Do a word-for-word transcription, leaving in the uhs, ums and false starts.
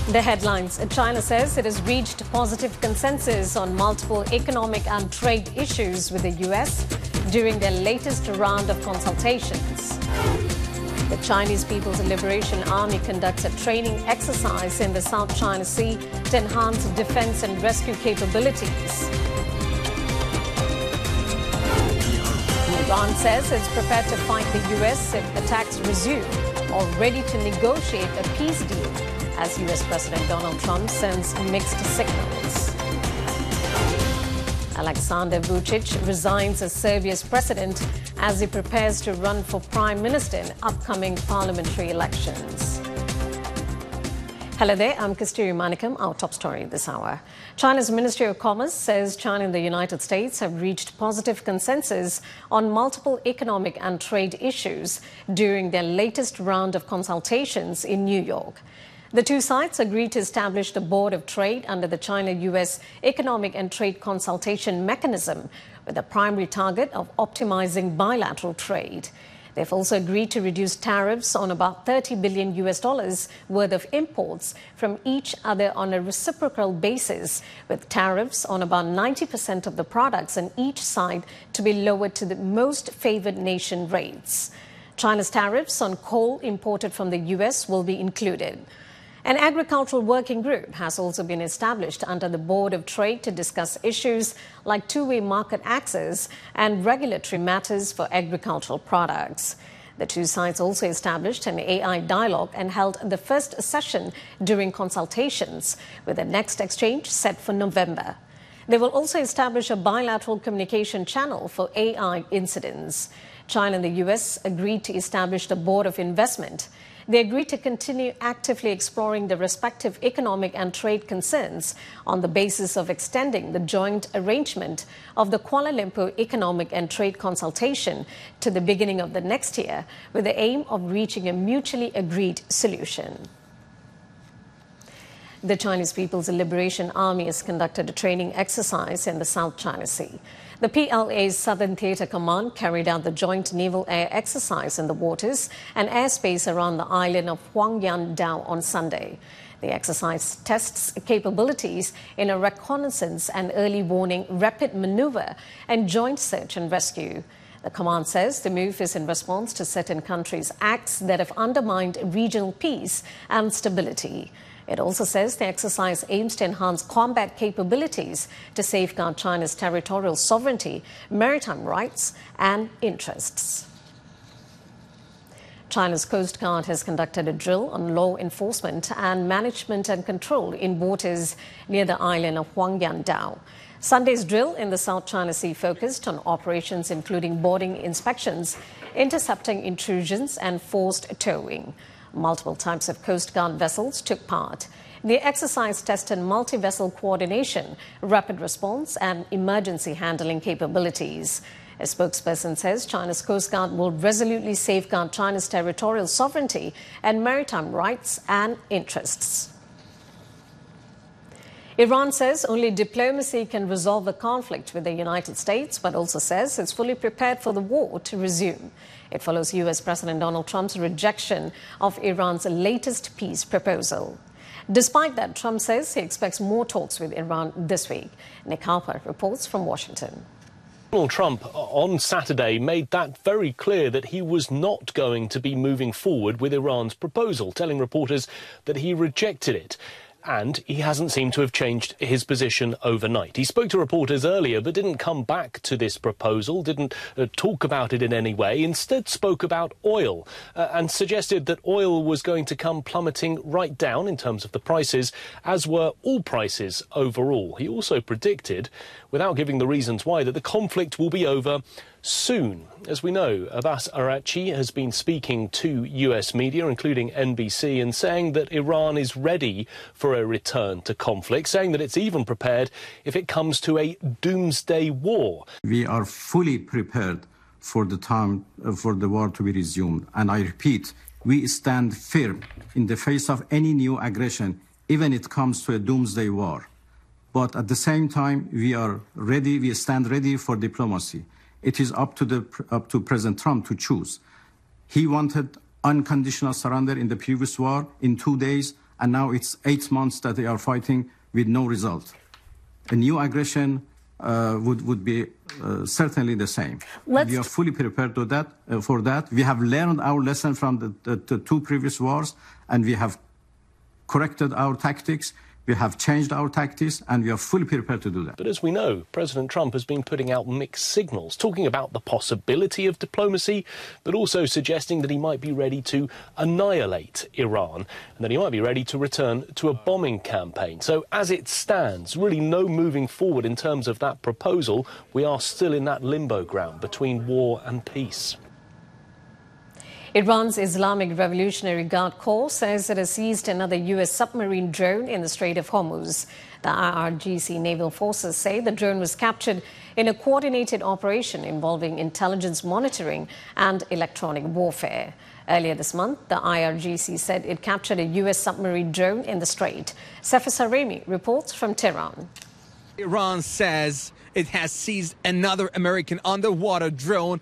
The headlines. China says it has reached positive consensus on multiple economic and trade issues with the U S during their latest round of consultations. The Chinese People's Liberation Army conducts a training exercise in the South China Sea to enhance defense and rescue capabilities. Iran says it's prepared to fight the U S if attacks resume, or ready to negotiate a peace deal as U S President Donald Trump sends mixed signals. Alexander Vučić resigns as Serbia's president as he prepares to run for prime minister in upcoming parliamentary elections. Hello there, I'm Kasturi Manikam. Our top story this hour. China's Ministry of Commerce says China and the United States have reached positive consensus on multiple economic and trade issues during their latest round of consultations in New York. The two sides agreed to establish the Board of Trade under the China-U S Economic and Trade Consultation Mechanism with the primary target of optimizing bilateral trade. They've also agreed to reduce tariffs on about thirty billion U S dollars worth of imports from each other on a reciprocal basis, with tariffs on about ninety percent of the products on each side to be lowered to the most favored nation rates. China's tariffs on coal imported from the U S will be included. An agricultural working group has also been established under the Board of Trade to discuss issues like two-way market access and regulatory matters for agricultural products. The two sides also established an A I dialogue and held the first session during consultations, with the next exchange set for November. They will also establish a bilateral communication channel for A I incidents. China and the U S agreed to establish the Board of Investment. They agreed to continue actively exploring the respective economic and trade concerns on the basis of extending the joint arrangement of the Kuala Lumpur Economic and Trade Consultation to the beginning of the next year, with the aim of reaching a mutually agreed solution. The Chinese People's Liberation Army has conducted a training exercise in the South China Sea. The P L A's Southern Theatre Command carried out the joint naval air exercise in the waters and airspace around the island of Huangyan Dao on Sunday. The exercise tests capabilities in a reconnaissance and early warning, rapid maneuver, and joint search and rescue. The command says the move is in response to certain countries' acts that have undermined regional peace and stability. It also says the exercise aims to enhance combat capabilities to safeguard China's territorial sovereignty, maritime rights, and interests. China's Coast Guard has conducted a drill on law enforcement and management and control in waters near the island of Huangyan Dao. Sunday's drill in the South China Sea focused on operations including boarding inspections, intercepting intrusions, and forced towing. Multiple types of Coast Guard vessels took part. The exercise tested multi-vessel coordination, rapid response, and emergency handling capabilities. A spokesperson says China's Coast Guard will resolutely safeguard China's territorial sovereignty and maritime rights and interests. Iran says only diplomacy can resolve the conflict with the United States, but also says it's fully prepared for the war to resume. It follows U S President Donald Trump's rejection of Iran's latest peace proposal. Despite that, Trump says he expects more talks with Iran this week. Nick Harper reports from Washington. Donald Trump on Saturday made that very clear, that he was not going to be moving forward with Iran's proposal, telling reporters that he rejected it. And he hasn't seemed to have changed his position overnight. He spoke to reporters earlier but didn't come back to this proposal, didn't uh, talk about it in any way, instead spoke about oil uh, and suggested that oil was going to come plummeting right down in terms of the prices, as were all prices overall. He also predicted, without giving the reasons why, that the conflict will be over soon. As we know, Abbas Araghchi has been speaking to U S media, including N B C, and saying that Iran is ready for a return to conflict, saying that it's even prepared if it comes to a doomsday war. We are fully prepared for the time for the war to be resumed. And I repeat, we stand firm in the face of any new aggression, even if it comes to a doomsday war. But at the same time, we are ready, we stand ready for diplomacy. It is up to, the, up to President Trump to choose. He wanted unconditional surrender in the previous war in two days. and now it's eight months that they are fighting with no result. A new aggression uh, would, would be uh, certainly the same. Let's we are fully prepared to that, uh, for that. We have learned our lesson from the, the, the two previous wars, and we have corrected our tactics. We have changed our tactics, and we are fully prepared to do that. But as we know, President Trump has been putting out mixed signals, talking about the possibility of diplomacy, but also suggesting that he might be ready to annihilate Iran and that he might be ready to return to a bombing campaign. So as it stands, really no moving forward in terms of that proposal. We are still in that limbo ground between war and peace. Iran's Islamic Revolutionary Guard Corps says it has seized another U S submarine drone in the Strait of Hormuz. The I R G C naval forces say the drone was captured in a coordinated operation involving intelligence monitoring and electronic warfare. Earlier this month, the I R G C said it captured a U S submarine drone in the strait. Sefer Saremi reports from Tehran. Iran says it has seized another American underwater drone